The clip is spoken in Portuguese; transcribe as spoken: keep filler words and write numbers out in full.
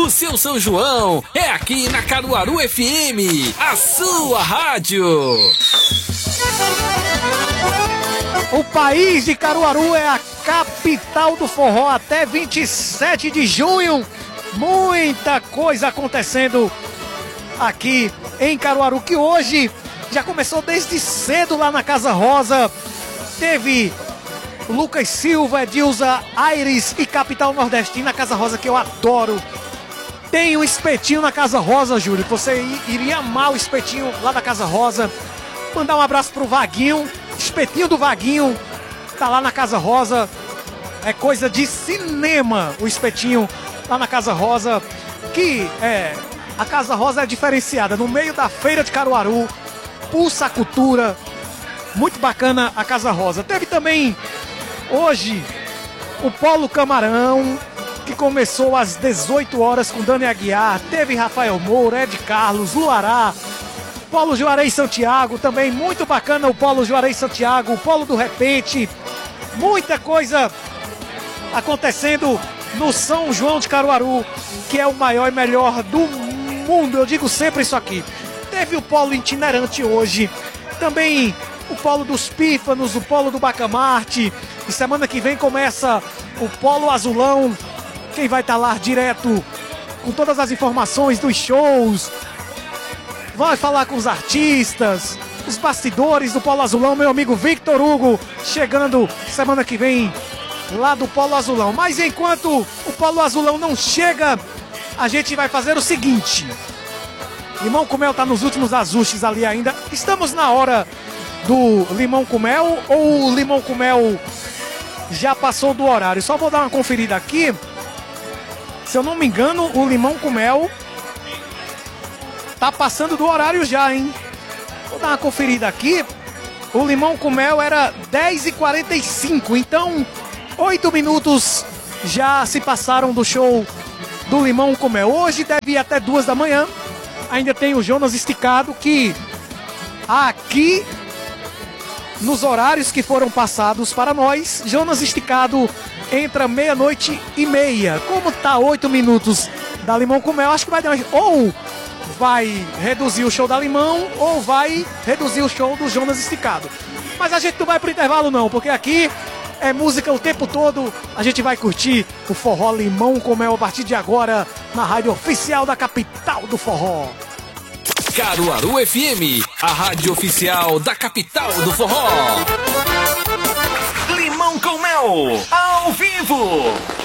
O seu São João é aqui na Caruaru F M, a sua rádio. O país de Caruaru é a capital do forró até vinte e sete de junho. Muita coisa acontecendo aqui em Caruaru, que hoje já começou desde cedo lá na Casa Rosa. Teve Lucas Silva, Edilza, Aires e Capital Nordestina, na Casa Rosa, que eu adoro. Tem um espetinho na Casa Rosa, Júlio. Você iria amar o espetinho lá da Casa Rosa. Mandar um abraço pro Vaguinho. Espetinho do Vaguinho tá lá na Casa Rosa. É coisa de cinema o espetinho lá na Casa Rosa. Que é... A Casa Rosa é diferenciada. No meio da feira de Caruaru. Pulsa a cultura. Muito bacana a Casa Rosa. Teve também hoje o Polo Camarão, que começou às dezoito horas com Dani Aguiar. Teve Rafael Moura, Ed Carlos, Luará, Polo Juarez Santiago também. Muito bacana o Polo Juarez Santiago, o Polo do Repente. Muita coisa acontecendo no São João de Caruaru, que é o maior e melhor do mundo. Eu digo sempre isso aqui. Teve o Polo itinerante hoje. Também o Polo dos Pífanos, o Polo do Bacamarte. E semana que vem começa o Polo Azulão. Quem vai estar lá direto com todas as informações dos shows. Vai falar com os artistas, os bastidores do Polo Azulão. Meu amigo Victor Hugo chegando semana que vem lá do Polo Azulão. Mas enquanto o Polo Azulão não chega, a gente vai fazer o seguinte. Limão com Mel tá nos últimos ajustes ali ainda. Estamos na hora do Limão com Mel ou o Limão com Mel já passou do horário? Só vou dar uma conferida aqui. Se eu não me engano, o Limão com Mel tá passando do horário já, hein? Vou dar uma conferida aqui. O Limão com Mel era dez e quarenta e cinco, então oito minutos já se passaram do show do Limão com Mel. Hoje deve ir até duas da manhã. Ainda tem o Jonas Esticado, que aqui, nos horários que foram passados para nós, Jonas Esticado entra meia-noite e meia. Como tá oito minutos da Limão com Mel, acho que vai dar... Ou vai reduzir o show da Limão, ou vai reduzir o show do Jonas Esticado. Mas a gente não vai pro intervalo não, porque aqui é música o tempo todo. A gente vai curtir o forró Limão com Mel a partir de agora, na rádio oficial da capital do forró. Caruaru F M, a rádio oficial da capital do forró. Limão com Mel, ao vivo.